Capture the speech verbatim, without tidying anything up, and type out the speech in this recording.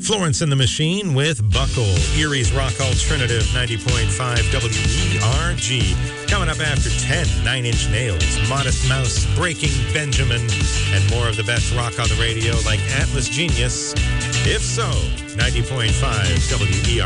Florence and the Machine with Buckle. Erie's Rock Alternative, ninety point five W E R G. Coming up after ten, Nine Inch Nails, Modest Mouse, Breaking Benjamin, and more of the best rock on the radio like Atlas Genius. If so, ninety point five W E R G.